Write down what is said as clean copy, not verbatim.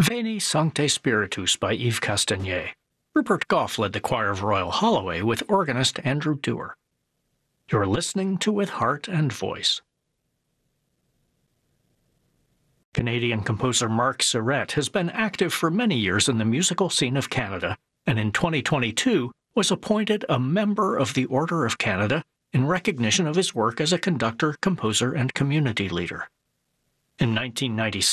Veni Sancte Spiritus by Yves Castagnet. Rupert Gough led the choir of Royal Holloway with organist Andrew Dewar. You're listening to With Heart and Voice. Canadian composer Marc Sirette has been active for many years in the musical scene of Canada, and in 2022 was appointed a member of the Order of Canada in recognition of his work as a conductor, composer, and community leader. In 1996,